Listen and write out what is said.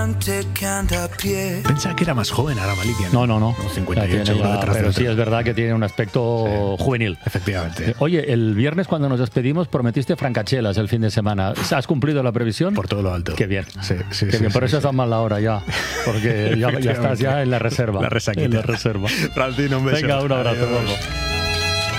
Pensaba que era más joven ahora Malikian. No. 58 detrás pero del sí otro. es verdad que tiene un aspecto juvenil. Efectivamente. Oye, el viernes cuando nos despedimos prometiste francachelas el fin de semana. ¿Has cumplido la previsión? Por todo lo alto. Qué bien. Sí, Qué bien. Por eso estás mal la hora ya. Porque ya estás ya en la reserva. La resaquita. En la reserva. Francino, un beso. Venga, un abrazo. Adiós. Gordo.